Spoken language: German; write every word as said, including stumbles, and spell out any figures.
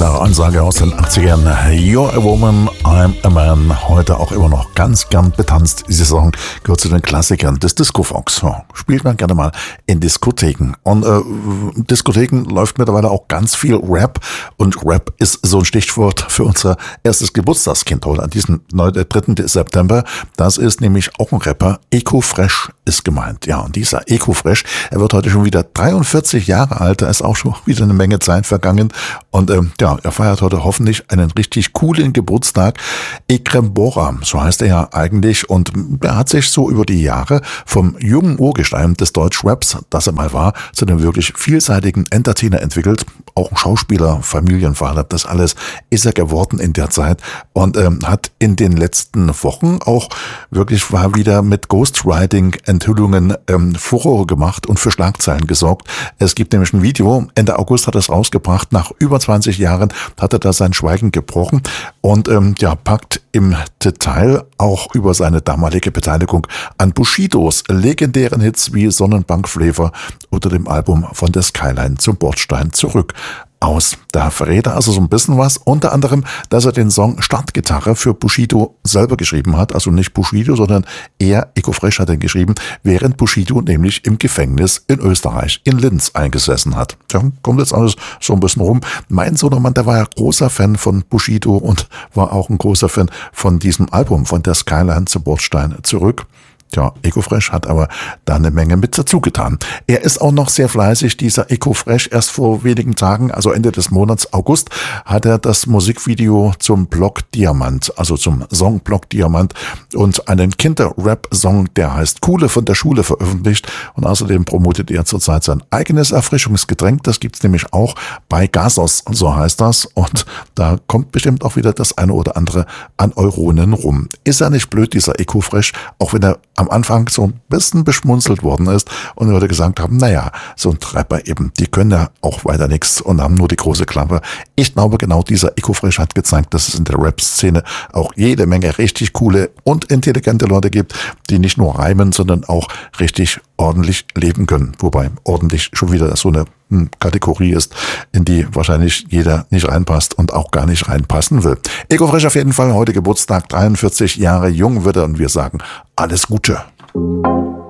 Klare Ansage aus den achtzigern. You're a woman, I'm a man. Heute auch immer noch ganz gern betanzt. Diese Song gehört zu den Klassikern des Disco-Funks. Ja, spielt man gerne mal in Diskotheken. Und äh, Diskotheken läuft mittlerweile auch ganz viel Rap. Und Rap ist so ein Stichwort für unser erstes Geburtstagskind heute an diesem dritten September. Das ist nämlich auch ein Rapper. Eko Fresh ist gemeint. Ja, und dieser Eko Fresh, er wird heute schon wieder dreiundvierzig Jahre alt. Da ist auch schon wieder eine Menge Zeit vergangen. Und ähm, ja, er feiert heute hoffentlich einen richtig coolen Geburtstag. Ekrem Bora, so heißt er ja eigentlich. Und er hat sich so über die Jahre vom jungen Urgestein des Deutschraps, das er mal war, zu einem wirklich vielseitigen Entertainer entwickelt. Auch ein Schauspieler, Familienvater, das alles ist er geworden in der Zeit. Und ähm, hat in den letzten Wochen auch wirklich war wieder mit Ghostwriting-Enthüllungen ähm, Furore gemacht und für Schlagzeilen gesorgt. Es gibt nämlich ein Video, Ende August hat er es rausgebracht, nach über zwanzig Jahren hat er da sein Schweigen gebrochen und ähm, ja, packt im Detail auch über seine damalige Beteiligung an Bushidos legendären Hits wie Sonnenbank Flavor oder dem Album Von der Skyline zum Bordstein zurück aus. Da verrät er also so ein bisschen was, unter anderem, dass er den Song Startgitarre für Bushido selber geschrieben hat, also nicht Bushido, sondern er, Eko Fresh, hat ihn geschrieben, während Bushido nämlich im Gefängnis in Österreich, in Linz, eingesessen hat. Tja, kommt jetzt alles so ein bisschen rum. Mein Sohnemann, der war ja großer Fan von Bushido und war auch ein großer Fan von diesem Album, von der Skyline zum Bordstein zurück. Tja, Eko Fresh hat aber da eine Menge mit dazu getan. Er ist auch noch sehr fleißig, dieser Eko Fresh. Erst vor wenigen Tagen, also Ende des Monats August, hat er das Musikvideo zum Block Diamant, also zum Song Block Diamant und einen Kinder-Rap-Song, der heißt Kuhle von der Schule, veröffentlicht. Und außerdem promotet er zurzeit sein eigenes Erfrischungsgetränk. Das gibt's nämlich auch bei Gasos, so heißt das. Und da kommt bestimmt auch wieder das eine oder andere an Euronen rum. Ist er nicht blöd, dieser Eko Fresh, auch wenn er am Anfang so ein bisschen beschmunzelt worden ist und Leute gesagt haben, naja, so ein Rapper eben, die können ja auch weiter nichts und haben nur die große Klappe. Ich glaube, genau dieser Eko Fresh hat gezeigt, dass es in der Rap-Szene auch jede Menge richtig coole und intelligente Leute gibt, die nicht nur reimen, sondern auch richtig ordentlich leben können. Wobei ordentlich schon wieder so eine Kategorie ist, in die wahrscheinlich jeder nicht reinpasst und auch gar nicht reinpassen will. Eko Fresh auf jeden Fall, heute Geburtstag, dreiundvierzig Jahre jung wird er und wir sagen alles Gute.